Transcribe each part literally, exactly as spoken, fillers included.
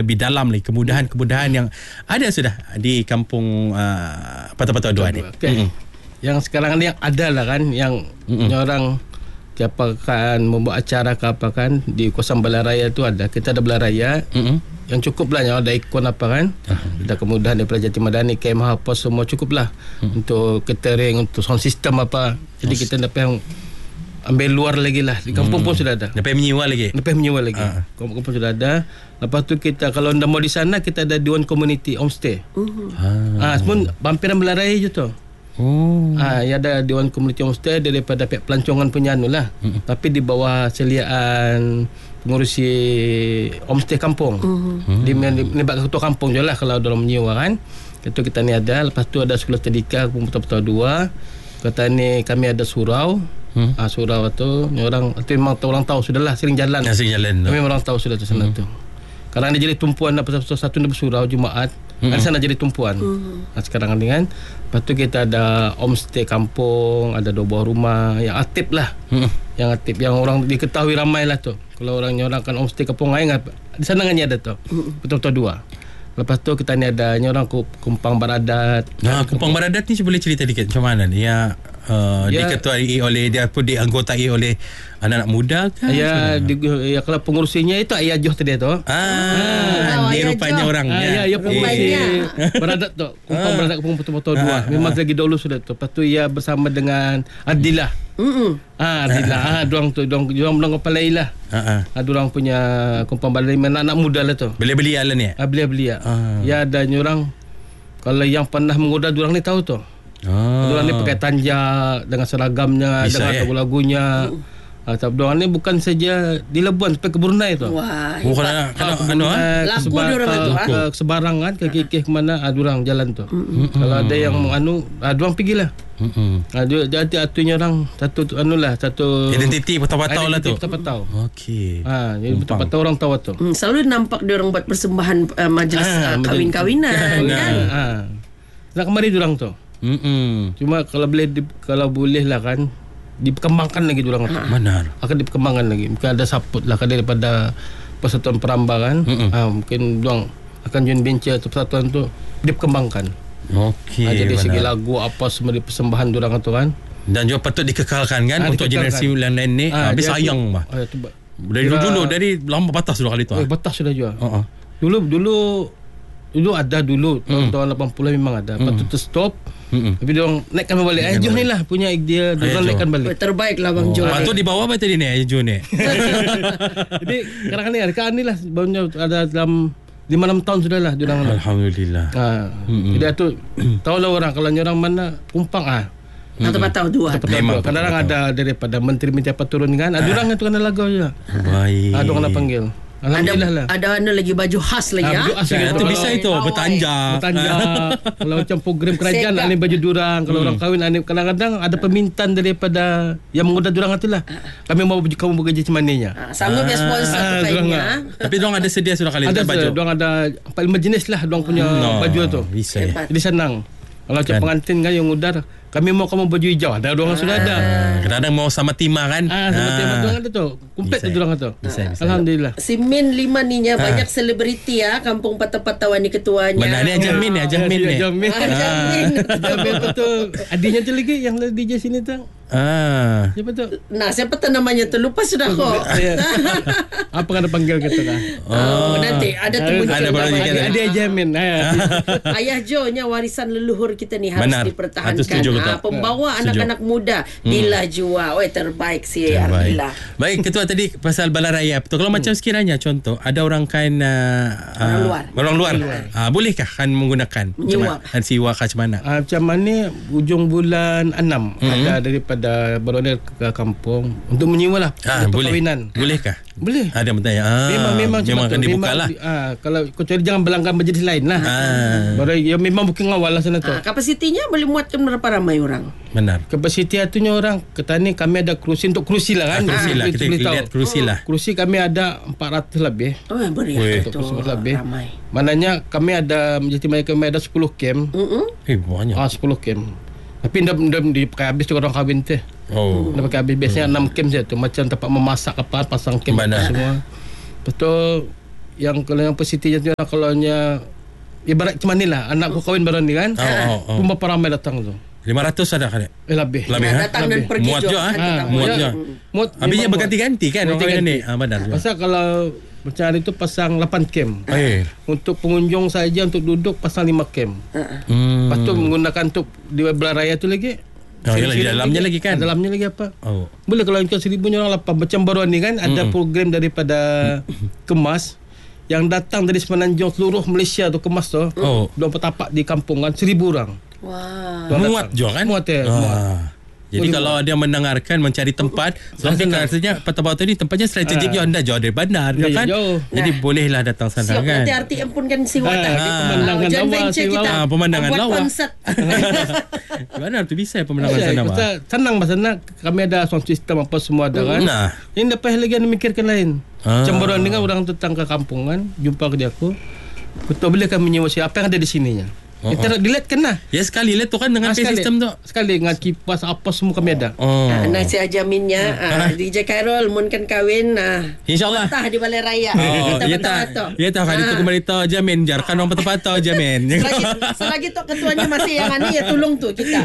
lebih dalam lagi kemudahan-kemudahan yang ada sudah di kampung uh, Patau-Patau dua ni. Okay. Mm-hmm. Yang sekarang ni yang ada lah kan, yang mm-hmm. orang siapa kan membuat acara ke apa kan di kawasan Balaraya tu ada. Kita ada Balaraya. Mm-hmm. Yang cukup lah, yang ada ikon apa kan, ada kemudahan daripada Jati Madani, kemah apa semua cukup lah hmm. untuk catering, untuk sound system apa. Jadi Mas. kita dapat yang ambil luar lagi lah. Di kampung hmm. pun sudah ada. Dapat menyewa lagi. Dapat menyewa lagi. Ha. Kampung pun sudah ada. Lepas tu kita kalau anda mau di sana, kita ada Dewan Community Homestay. Uh. Ha. Ha, semua bampiran Balaraya je tu. Oh. Ah, ya ada Dewan Community Homestay daripada pihak pelancongan punya anu lah. Hmm. Tapi di bawah seliaan pengurusi homestay kampung. Uh-huh. Dia melibatkan ketua kampung je lah kalau dalam menyewa kan. Itu kita ni ada. Lepas tu ada sekolah tadika kampung Patau-Patau dua. Kata ni kami ada surau. Hmm. Ah, surau tu ni orang itu memang orang tahu sudahlah sering jalan. Ya, sering jalan. Kami orang tahu sudah tu sana hmm. tu. Kadang dia jadi tumpuan apa satu ni bersurau Jumaat. Hmm. Kan sana jadi tumpuan. Hmm. Nah, sekarang ni kan. Lepas tu kita ada homestay kampung, ada dua buah rumah yang aktif lah. Hmm. Yang aktif, yang orang diketahui ramai lah tu. Kalau orang nyorangkan homestay kampung lain, di sana kan ada tu. Betul-betul dua. Lepas tu kita ni ada orang Kumpang Baradat. Nah, Kumpang Baradat ni boleh cerita dikit macam mana ni? Ya, uh, ya, diketuai oleh dia pun dianggotai oleh anak-anak muda kan? Ya, di, ya kalau pengurusinya itu Ayah Joh tadi tu. Ah, ah dia rupanya Joh. Orang. Ah, ya, ya pengurusi Baradat tu. Kumpang ah. Baradat Kumpang Betul-Betul dua. Memang ah. lagi dahulu sudah tu. Lepas tu ia bersama dengan Adilah. Hmm. Ah, Adilah. Ah, dorang tu, dorang dorang dorang kepalai lah. Ha ah. Dorang punya Kumpang Baradat anak-anak muda lah tu. Beli-beli lah ni. Ah, beli-beli. Ah. Ya ada orang kalau yang pernah mengoda dorang ni tahu tu. Ah. Dorang ni pakai tanjak dengan seragamnya, bisa, dengan lagu-lagunya. Uh. Ah, dorang ni bukan saja di Labuan sampai ke Brunei tu. Wah. Bukan ah, kalau anu ah laku dorang tu ah sebarang kan ke kekeh ke mana ah dorang jalan tu. Mm-hmm. Kalau ada yang anu ah dorang pergilah. Hmm. Ah dia jadi atunya orang satu anu lah satu identiti Patau-Patau lah tu. Patau-Patau. Okey. Ah jadi Patau-Patau orang tahu tu. Hmm, selalu nampak dia orang buat persembahan uh, majlis ah, uh, kahwin-kahwinan kan. Ah. Nak kemari dia orang tu. Hmm. Cuma kalau boleh di, kalau boleh lah kan dikembangkan lagi dia orang tu. Benar. Akan dikembangkan lagi. Mungkin ada support lah kan daripada Persatuan Perambah kan. Ah mungkin dia orang akan join venture tu persatuan tu dikembangkan. Okey. Ha, jadi benar. Segi lagu apa semua di persembahan diorang tu kan. Dan juga patut dikekalkan kan ha, untuk dikekalkan. Generasi lain ni. Ha, habis sayang bah. Ha, dari dulu, dulu dari lama batas sudah kali tu. Eh, batas sudah juga. Uh-huh. Dulu dulu dulu ada dulu mm. tahun lapan puluh memang ada. Lepas mm. tu terstop. Mm-mm. Tapi diorang naikkan balik. Eh Jo ni lah punya idea diorang naikkan balik. Terbaik lah Bang Jo. Patut di bawah apa tadi ni Jo ni. Jadi kadang-kadang ni dekat ni lah barunya ada dalam lima enam tahun sudah lah diorang. Alhamdulillah. Ha. Jadi tu tahulah orang kalau orang mana Kumpang ah. Patau-Patau dua. Kadang-kadang ada daripada menteri-menteri apa turun kan. Ada orang itu kena lagu je. Baik. Ada orang nak panggil. Alhamdulillah ada, lah. Ada anu lagi baju khas lagi ya. Baju khas ya, itu bisa itu bertanjak. Bertanjak. Kalau macam program kerajaan ada baju durang, kalau hmm. orang kahwin ada kadang-kadang ada permintaan daripada yang mengoda durang itulah. Kami mau baju kamu bekerja macam mananya. Sanggup ya sponsor pakainya. Tapi dorang ada sedia sudah kali ada baju. Dorang ada empat lima jenis lah dorang punya no, baju tu. Bisa. Jadi senang. Kalau macam pengantin kan yang udar, kami mau kamu baju hijau. Ada orang ah. sudah ada. Kadang-kadang mau sama timah kan. Ah, sama ah. timah tu ada tu. Kumplit tu orang tu. Bisa, bisa. Alhamdulillah. Si Min lima ni nya ah. banyak selebriti ya, kampung Patau-Patauan ni ketuanya. Mana ni Ajamin ni, Ajamin ni. Ajamin. Ajamin tu. Adiknya tu lagi yang D J sini tu. Ah. Siapa tu? Nah, siapa tu namanya tu? Lupa sudah kok. Apa kena panggil kita dah? Oh, nanti ada tu ada ada ada Ajamin. Ayah Jo nya warisan leluhur kita ni harus benar. Dipertahankan. Ah, pembawa setuju. Anak-anak muda hmm. Dila Jua. Oi terbaik si Ardila. Baik, ketua tadi pasal Balaraya. Betul. Kalau hmm. macam sekiranya contoh ada orang kan uh, orang luar. Orang luar. luar. Uh, bolehkah kan menggunakan menyewa kan siwa kah macam mana? Uh, macam mana ujung bulan enam hmm. ada daripada baru ke kampung untuk menyewa lah ah, perkahwinan. Boleh. Bolehkah? Boleh. Ada bertanya. Ah, memang memang, memang akan dibuka lah. Ah, kalau kecuali jangan berlanggan majlis lain lah. Ah. Baru ya memang booking awal lah sana tu. Ah, kapasitinya boleh muatkan berapa ramai orang? Benar. Kapasiti itunya orang ketani kami ada kerusi untuk kerusi lah kan. Ah, kerusi lah. Kita lihat kerusi lah. Kerusi kami ada empat ratus lebih. Oh, boleh. empat ratus lebih. Ramai. Maknanya kami ada Jati Maya kami ada sepuluh kem. Eh, banyak. Ah, sepuluh kem. Tapi dah dah dipakai habis tu orang kahwin tu. Oh. Dah pakai habis biasanya enam kem je tu macam tempat memasak apa pasang kem semua. Betul. yang kalau yang positifnya tu kalau nya ibarat macam ni lah anak aku kahwin baru ni kan. Oh, oh, oh. Berapa ramai datang tu? lima ratus ada kan? Eh lebih. Lebih Ya, ha? datang dan pergi Muat je juga. ha? Ha, Muat ya. je. Muat. Habis dia berganti-ganti kan orang kahwin ni. Ah benar. Pasal kalau macam hari tu pasang lapan kem. Eh. Untuk pengunjung saja untuk duduk pasang lima kem. Hmm. Lepas tu menggunakan untuk di belah raya tu lagi. Oh, yalah, di dalamnya lagi kan? Dalamnya lagi apa? Oh. Boleh kalau kau seribu orang lapan. Macam baru ni kan ada Mm-mm. program daripada Kemas yang datang dari Semenanjung seluruh Malaysia tu Kemas tu. Oh. Dia bertapak di kampung kan seribu orang. Wah. Dia Muat datang. je kan? Muat ya. Ah. Muat. Jadi Boleh kalau dia mendengarkan mencari tempat, nanti rasanya Patah-Patah ni tempatnya strategik Ah. je, anda jauh dari bandar Ya, kan. ya, jauh. Jadi Nah. bolehlah datang sana Siap kan. nanti R T M pun kan siwatan. Ah, Ah, pemandangan joint lawa, venture kita. Ah, pemandangan buat lawa. konsert. Mana tu bisa pemandangan Ya, sana kita Pak? senang bahasa nak kami ada sound system apa semua ada kan. Nah. Ini dapat lagi yang memikirkan lain. Ah. Macam baru ni kan orang datang ke kampung kan, jumpa ke dia aku. Betul boleh kami menyewa siapa yang ada di sininya. Oh, Kita delete kan lah. Ya sekali lah tu kan dengan Ah, pay sekali. system tu. Sekali dengan kipas apa semua kami ada. Oh. Ah, nasi ajaminnya ah, D J Khairul mun kan kahwin ah. InsyaAllah. Patah di balai raya. Oh, Kita ya patah tak. tu. Ya tak hari tu Ah. kembali tahu jamin jarkan orang patah-patah jamin. Selagi, selagi tu ketuanya masih yang ani ya tolong tu kita.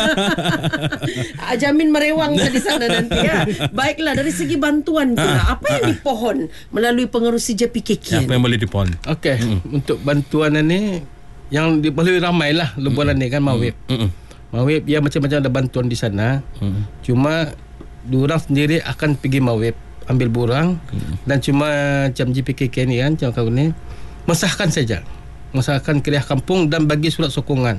Ajamin merewang di sana nanti ya. Baiklah dari segi bantuan pula apa yang dipohon melalui pengerusi J P K K. Apa yang boleh dipon? Okey, mm. untuk bantuan ini yang boleh ramai lah lebulan mm. ni kan Mawib. Mm. Mawib ya macam-macam ada bantuan di sana. Mm. Cuma diorang sendiri akan pergi Mawib ambil burang mm. dan cuma macam J P K K ni kan macam kau ni mesahkan saja. Mesahkan kiriah kampung dan bagi surat sokongan.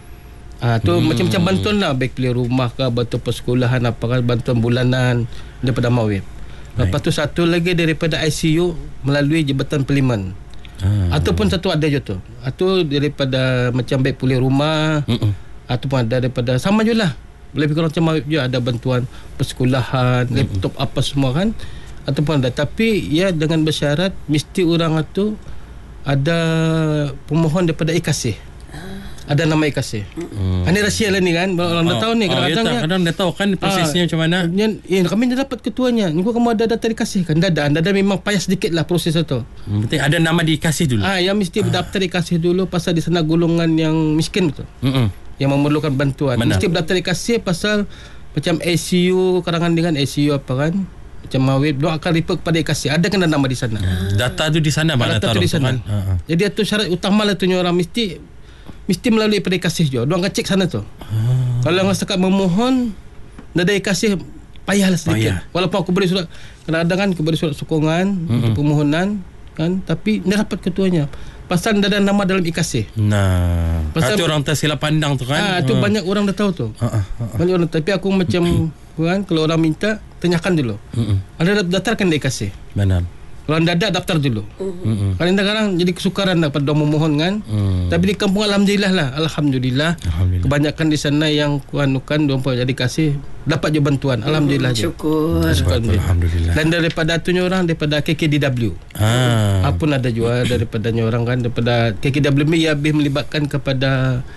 Ah tu mm. macam-macam bantuan lah baik beli rumah ke bantuan persekolahan apa kan bantuan bulanan daripada Mawib. Lepas tu satu lagi daripada I C U melalui Jabatan Parlimen. Ah. Ataupun satu ada je tu. Atau daripada macam baik pulih rumah. Mm-mm. Ataupun ada daripada sama je lah. Lebih kurang macam je ada bantuan persekolahan, mm-mm. laptop apa semua kan. Ataupun ada. Tapi ya dengan bersyarat mesti orang itu ada pemohon daripada I K A S I. Ada nama I K A S I. Hmm. Ini rahsia lah ni kan. Orang dah tahu ni. Kadang-kadang oh, ya, kadang dah tahu kan prosesnya ah, macam mana. Ya, kami dah dapat ketuanya. Ni kamu ada data I K A S I kan? Dah ada. Dah ada memang payah sedikit lah proses itu. Penting ada nama dikasih dulu. Ah, yang mesti berdaftar I K A S I dulu pasal di sana golongan yang miskin betul. Mm-mm. Yang memerlukan bantuan. Benar. Mesti berdaftar I K A S I pasal macam I C U karangan dengan I C U apa kan? Macam Mawib dia akan report kepada I K A S I. Ada kena nama di sana. Hmm. Data tu di sana mana Data taruh tu di sana. kan. Uh-huh. Jadi itu syarat utama lah tu orang mesti mesti melalui pada I K A S I juga. Dia akan cek sana tu. Hmm. Kalau orang setakat memohon dah ada I K A S I payahlah sedikit. Payah. Walaupun aku beri surat kadang-kadang kan aku beri surat sokongan mm-hmm. untuk permohonan kan tapi dah dapat ketuanya. Pasal dah ada nama dalam I K A S I. Nah, pasal orang tersilap pandang tu kan. Ah, tu uh. banyak orang dah tahu tu. Uh, uh, uh, banyak orang tapi aku macam kan kalau orang minta tanyakan dulu. Uh-uh. Ada daftarkan di I K A S I. Benar. Kalau anda ada daftar dulu. Uh-huh. Kalau kadang jadi kesukaran lah pada memohon kan. Uh-huh. Tapi di kampung alhamdulillah lah. Alhamdulillah. Alhamdulillah. Kebanyakan di sana yang kuanukan diorang jadi kasih dapat je bantuan. Alhamdulillah je. Syukur. Alhamdulillah. Dan daripada tunya orang daripada K K D W. Ah. Apa pun ada juga daripada orang kan daripada K K D W ni ia lebih melibatkan kepada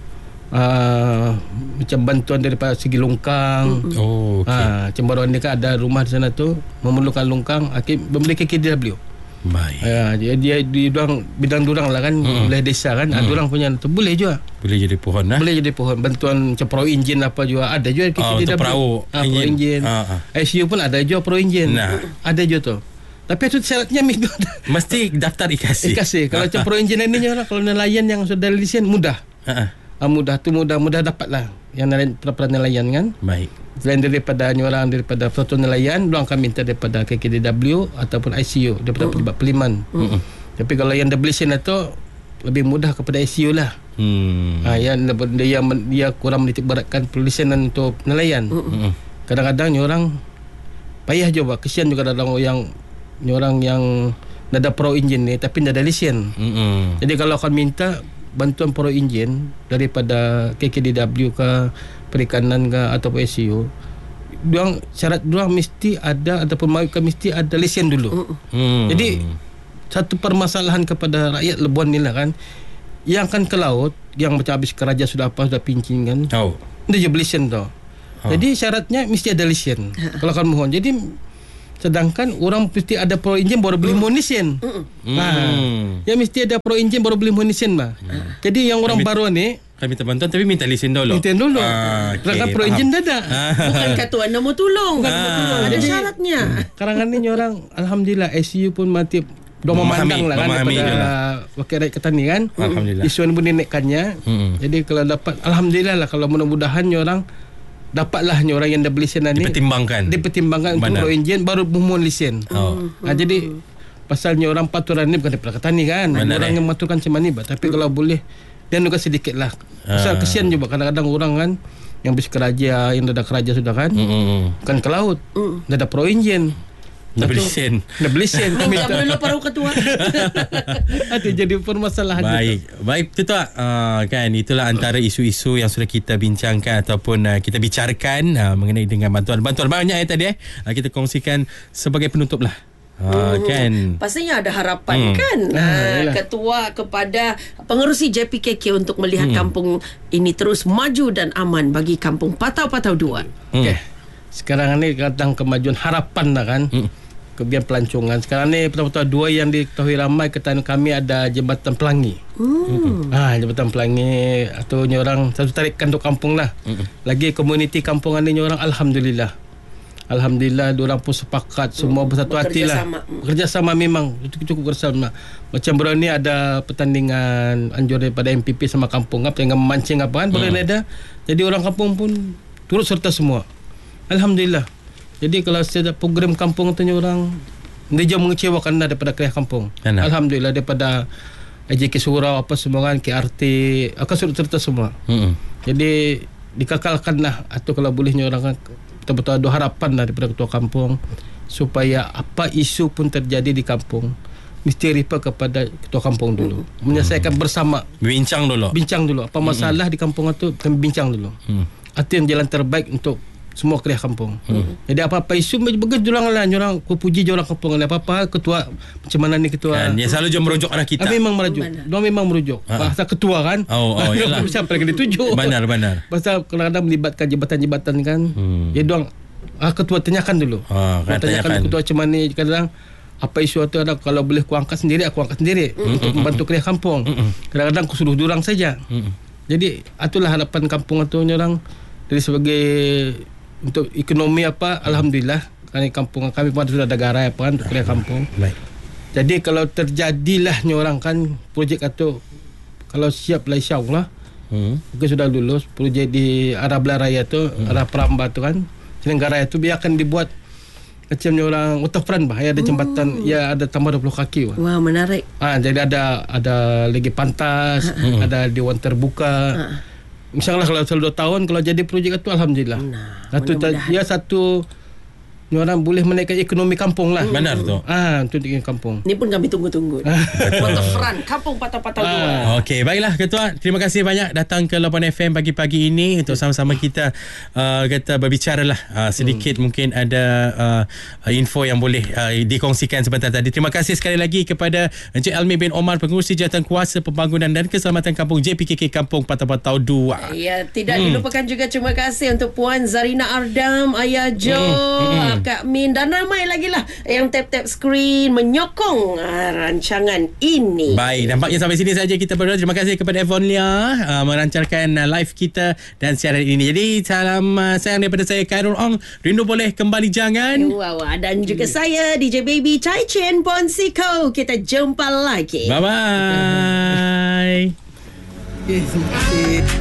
Uh, macam bantuan daripada segi longkang. Oh, okey. Ah, macam baru ni kan ada rumah di sana tu memerlukan longkang, akhir membeli K K D W. Baik. Ya, dia dia di dorang bidang dorang lah kan, hmm. wilayah desa kan, hmm. dorang punya tu boleh juga. Boleh jadi pohon lah. Boleh jadi pohon. Bantuan macam pro enjin apa juga ada juga K K D W. Oh, untuk perahu. Ah, pro enjin. Ah, ah. I C U pun ada juga pro enjin. Nah. Ada juga tu. Tapi itu syaratnya mesti daftar I K A S I. I K A S I. Kalau macam pro enjin ni orang kalau nelayan yang sudah lisen mudah. Ha. Ah, mudah tu mudah-mudah dapatlah yang nelayan para nelayan kan. Baik. Selain daripada orang daripada persatuan nelayan, orang akan minta daripada K K D W ataupun I C U daripada Pejabat Parlimen. Mm. Tapi kalau yang dah beli sen itu lebih mudah kepada I C U lah. Hmm. Ah, yang dia dia kurang menitik beratkan perlisenan untuk nelayan. Mm. Kadang-kadang orang payah juga, kesian juga ada orang yang orang yang dah ada pro enjin ni tapi dah ada lesen. Mm. Jadi kalau akan minta bantuan pro enjin daripada K K D W ke perikanan ke atau I C U, diorang syarat diorang mesti ada ataupun mereka mesti ada lesen dulu. Hmm. Jadi satu permasalahan kepada rakyat Labuan ni lah kan, yang akan ke laut yang macam habis keraja sudah apa sudah pincin kan. Oh. Dia je lesen tau. Oh. Jadi syaratnya mesti ada lesen. Kalau akan mohon. Jadi Sedangkan orang mesti ada pro enjin baru beli munition. Hmm. Ha. Yang mesti ada pro enjin baru beli munition mah. Jadi yang orang Kami- baru ni Kami minta bantuan tapi minta lesen dulu. minta dulu. Ah, okay, Sedangkan pro faham. enjin dah ada. Bukan katuan nombor tolong. Ah. Ada Jadi- syaratnya. Karangan ni orang alhamdulillah I C U pun mati dah Memahami, memandang lah kan memahami daripada je lah. wakil rakyat Ketani kan. Alhamdulillah. Isu ni pun dinaikkannya. Mm-mm. Jadi kalau dapat alhamdulillah lah, kalau mudah-mudahan ni orang dapatlah ni orang yang dah beli lesen ni Dipertimbangkan. dipertimbangkan untuk Benar. pro enjin baru memohon lesen. Oh. Ha, jadi pasalnya orang paturan ni bukan daripada Ketani kan. Benar, orang eh. yang mengaturkan macam mana. Tapi kalau boleh dan juga sedikit lah. Pasal Ah. kesian juga kadang-kadang orang kan yang bus keraja, yang dah ada keraja sudah kan. Hmm. Bukan ke laut. Dah ada pro enjin. Dah beli lesen. Dah beli sen. Minjam dulu paruh ketua. Ada jadi permasalahan. Baik, baik Ketua. Uh, kan itulah antara isu-isu yang sudah kita bincangkan ataupun uh, kita bicarakan uh, mengenai dengan bantuan-bantuan banyak eh tadi eh. Uh, kita kongsikan sebagai penutup lah. Uh, kan. Pastinya ada harapan Hmm. kan Ah, ah, yalah. ketua kepada pengerusi J P K K untuk melihat Hmm. kampung ini terus maju dan aman bagi kampung Patau-Patau dua. Okey. Sekarang ni datang kemajuan harapan dah kan. Hmm. Kebiasaan pelancongan. Sekarang ni betul-betul dua yang diketahui ramai Ketan kami ada Jambatan Pelangi. Hmm. Ah, Jambatan Pelangi atau ni orang satu tarikan untuk kampung lah. Hmm. Lagi komuniti kampungan ni orang alhamdulillah. Alhamdulillah diorang pun sepakat semua bersatu hati lah. Bekerjasama. Bekerjasama memang cukup bersama. Macam baru ni ada pertandingan anjur daripada M P P sama kampung apa yang memancing apa kan baru ni ada. Jadi orang kampung pun turut serta semua. Alhamdulillah. Jadi kalau setiap program kampung tu ni orang dia jauh mengecewakan dah daripada kerja kampung. Enak. Alhamdulillah daripada A J K Surau apa semua kan K R T akan turut serta semua. Hmm. Jadi dikekalkanlah atau kalau bolehnya orang kan betul-betul ada harapan lah daripada ketua kampung supaya apa isu pun terjadi di kampung mesti refer kepada ketua kampung dulu. Menyelesaikan bersama, Bincang dulu. bincang dulu apa masalah di kampung itu kami bincang dulu. Hmm. Itu yang jalan terbaik untuk semua kerja kampung. Hmm. Jadi apa-apa isu begitu orang lah, orang ku puji je orang kampung lah apa-apa ketua macam mana ni ketua. Kan, dia selalu je merujuk arah kita. Ah, memang merujuk. Mana? Dia memang merujuk. Ha. Pasal ketua kan. Oh, oh, yalah. Siapa lagi ditujuk. Benar, benar. Pasal kadang-kadang melibatkan jabatan-jabatan kan. Hmm. Ya doang ah, ketua tanyakan dulu. Ah, kan, Ketua tanyakan tanyakan. ketua macam mana kadang apa isu itu ada kalau boleh aku angkat sendiri aku angkat sendiri Hmm. untuk membantu kerja kampung. Kadang-kadang aku suruh durang saja. Hmm. Jadi itulah harapan kampung itu orang dari sebagai untuk ekonomi apa alhamdulillah kan kampung kami pun sudah ada garai apa kan untuk kerja kampung. Baik. Jadi kalau terjadilah ni orang kan projek itu kalau siap lah insyaAllah Hmm. mungkin sudah lulus projek di arah Belaraya tu hmm. arah Peramba tu kan Selenggaraya tu biar akan dibuat macam ni orang waterfront bah ya ada jembatan ya ada tambah dua puluh kaki bah. Wah, menarik. Ah jadi ada ada lagi pantas Hmm. ada dewan terbuka. InsyaAllah kalau selalu dua tahun kalau jadi projek itu alhamdulillah. Nah, Satu mudah-mudahan. ya satu ni orang boleh menaikkan ekonomi kampung lah. Benar tu. Ah untuk ekonomi kampung. Ini pun kami tunggu-tunggu. Waterfront Kampung Patau-Patau dua. Okey, baiklah Ketua. Terima kasih banyak datang ke Lapan F M pagi-pagi ini untuk sama-sama kita uh, kata berbicara lah uh, sedikit hmm. mungkin ada uh, info yang boleh uh, dikongsikan sebentar tadi. Terima kasih sekali lagi kepada Encik Almi bin Omar, Pengurusi Jawatan Kuasa Pembangunan dan Keselamatan Kampung J P K K Kampung Patau-Patau dua. Ya, tidak hmm. dilupakan juga terima kasih untuk Puan Zarina Ardam, Ayah Jo, hmm. Kak Min dan ramai lagi lah yang tap-tap skrin menyokong uh, rancangan ini. Baik, nampaknya sampai sini saja kita berdua. Terima kasih kepada Evon Lia uh, merancarkan uh, live kita dan siaran ini. Jadi salam uh, sayang daripada saya Khairul Ong. Rindu boleh kembali jangan. Wow, dan juga saya D J Baby Chai Chen Ponsiko. Kita jumpa lagi. Bye bye. Okay, terima kasih.